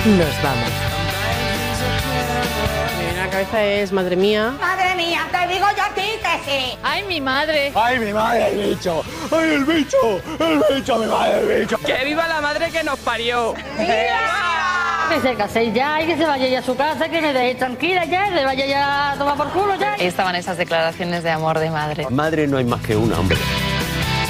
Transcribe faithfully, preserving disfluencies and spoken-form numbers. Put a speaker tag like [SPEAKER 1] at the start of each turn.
[SPEAKER 1] nos vamos.
[SPEAKER 2] La cabeza es madre mía.
[SPEAKER 3] Madre mía, te digo yo a ti que sí.
[SPEAKER 4] Ay, mi madre.
[SPEAKER 5] Ay, mi madre, el bicho. Ay, el bicho. El bicho, mi madre, el bicho.
[SPEAKER 2] ¡Que viva la madre que nos parió!
[SPEAKER 6] Que se case ya y que se vaya ya a su casa, que me deje tranquila ya, que se vaya ya a tomar por culo ya.
[SPEAKER 4] Estaban esas declaraciones de amor de madre.
[SPEAKER 7] Madre no hay más que una, hombre.